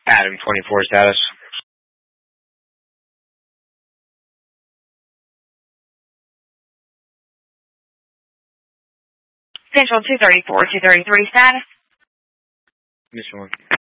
Adam 24 status. Central 234, 233 status. Mission 1.